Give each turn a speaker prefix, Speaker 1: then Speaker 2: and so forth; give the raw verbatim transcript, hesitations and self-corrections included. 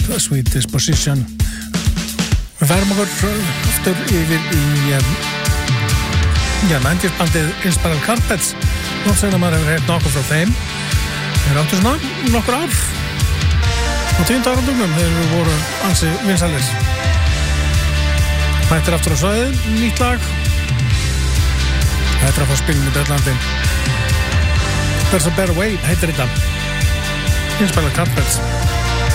Speaker 1: Sweet Disposition. Við færum okkur aftur yfir í um, já, nineties bandið Inspiral Carpets. Nú segna maður hefur heyrt nokkuð frá þeim. Þeir áttu svona nokkur ár á tíunda áratugnum þegar við voru ansi vinsælir. Mættir aftur á svæðið, nýtt lag. Þetta er að fá spilin í Breitlandi. There's a Better Way heitir þetta. Inspiral Carpets.